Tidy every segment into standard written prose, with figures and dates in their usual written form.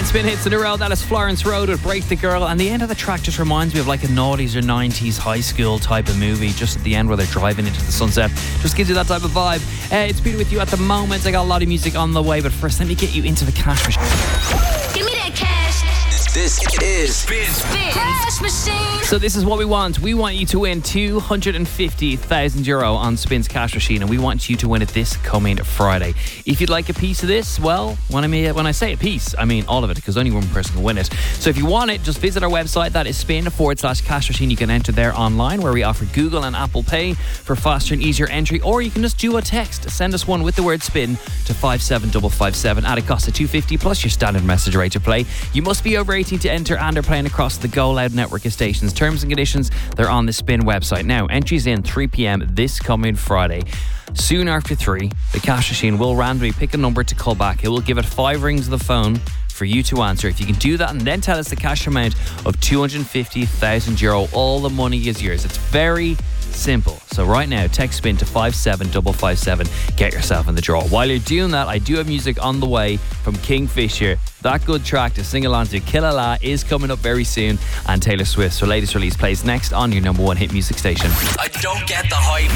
Spin hits in a row. That is Florence Road with Break the Girl. And the end of the track just reminds me of like a noughties or 90s high school type of movie. Just at the end where they're driving into the sunset. Just gives you that type of vibe. It's Peter with you at the moment. I got a lot of music on the way. But first, let me get you into the cash machine. Give me that cash. This is Spin Cash Machine. So this is what we want. We want you to win €250,000 on Spin's Cash Machine, and we want you to win it this coming Friday. If you'd like a piece of this, well, when I say a piece, I mean all of it, because only one person can win it. So if you want it, just visit our website. That is spin/cash machine. You can enter there online, where we offer Google and Apple Pay for faster and easier entry, or you can just do a text. Send us one with the word spin to 57557 at a cost of $250 plus your standard message rate to play. You must be over 18 to enter and are playing across the Go Loud network of stations. Terms and conditions, they're on the Spin website. Now, entries in 3 p.m. this coming Friday. Soon after 3, the cash machine will randomly pick a number to call back. It will give it 5 rings of the phone for you to answer. If you can do that and then tell us the cash amount of €250,000, all the money is yours. It's very simple. So right now, text spin to 57557. Get yourself in the draw. While you're doing that, I do have music on the way from Kingfisher. That good track to sing along to, Killala, is coming up very soon, and Taylor Swift's latest release plays next on your number one hit music station. I don't get the hype.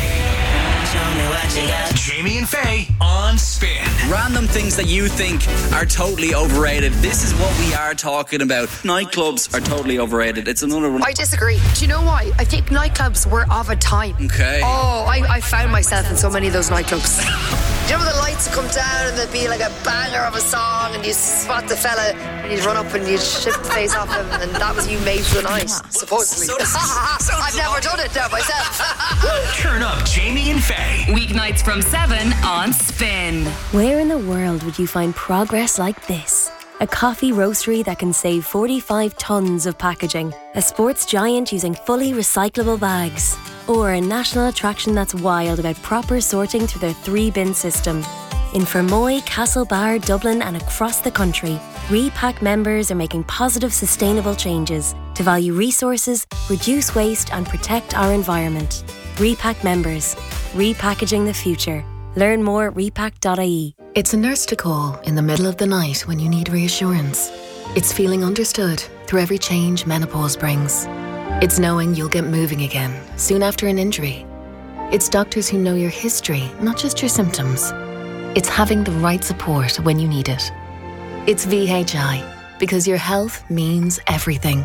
Jamie and Faye on Spin. Random things that you think are totally overrated. This is what we are talking about. Nightclubs are totally overrated. It's another one. I disagree. Do you know why? I think nightclubs were of a time. Okay. Oh, I found myself in so many of those nightclubs. You know, the lights come down and there'd be like a banger of a song, and you spot the fella and you'd run up and you'd shift the face off him, and that was you made for the night, supposedly. I've never done it now myself. Turn up Jamie and Faye. Weeknights from 7 on Spin. Where in the world would you find progress like this? A coffee roastery that can save 45 tonnes of packaging. A sports giant using fully recyclable bags. Or a national attraction that's wild about proper sorting through their 3-bin system. In Fermoy, Castlebar, Dublin and across the country, Repack members are making positive, sustainable changes to value resources, reduce waste and protect our environment. Repack members. Repackaging the future. Learn more at repack.ie. It's a nurse to call in the middle of the night when you need reassurance. It's feeling understood through every change menopause brings. It's knowing you'll get moving again soon after an injury. It's doctors who know your history, not just your symptoms. It's having the right support when you need it. It's VHI, because your health means everything.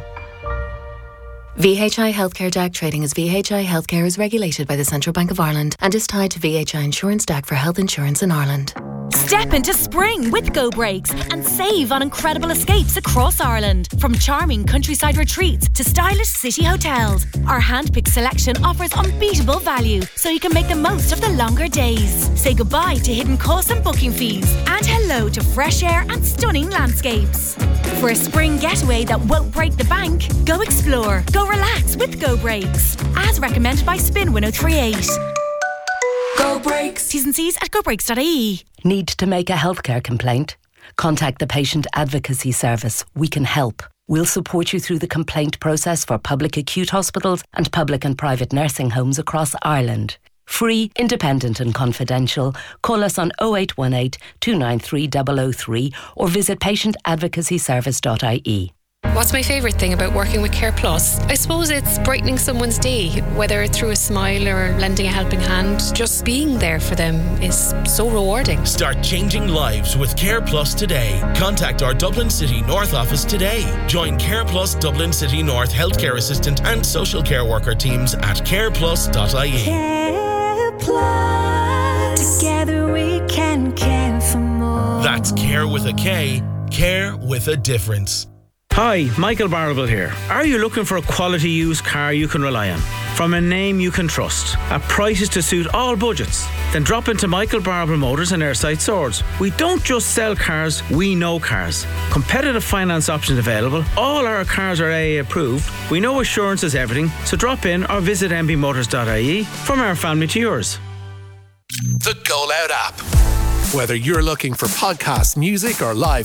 VHI Healthcare DAC trading as VHI Healthcare is regulated by the Central Bank of Ireland and is tied to VHI Insurance DAC for health insurance in Ireland. Step into spring with Go Breaks and save on incredible escapes across Ireland. From charming countryside retreats to stylish city hotels, our hand-picked selection offers unbeatable value, so you can make the most of the longer days. Say goodbye to hidden costs and booking fees, and hello to fresh air and stunning landscapes. For a spring getaway that won't break the bank, go explore, go relax with Go Breaks. As recommended by Spin 1038. Go Breaks. T's and C's at gobreaks.ie. Need to make a healthcare complaint? Contact the Patient Advocacy Service. We can help. We'll support you through the complaint process for public acute hospitals and public and private nursing homes across Ireland. Free, independent and confidential. Call us on 0818 293 003 or visit patientadvocacyservice.ie. What's my favourite thing about working with Care Plus? I suppose it's brightening someone's day, whether through a smile or lending a helping hand. Just being there for them is so rewarding. Start changing lives with Care Plus today. Contact our Dublin City North office today. Join Care Plus Dublin City North healthcare assistant and social care worker teams at careplus.ie. Care Plus. Together we can care for more. That's Care with a K. Care with a difference. Hi, Michael Barrable here. Are you looking for a quality used car you can rely on? From a name you can trust, at prices to suit all budgets? Then drop into Michael Barrable Motors in Airside Swords. We don't just sell cars, we know cars. Competitive finance options available. All our cars are AA approved. We know assurance is everything, so drop in or visit mbmotors.ie. From our family to yours. The Go Loud app. Whether you're looking for podcasts, music or live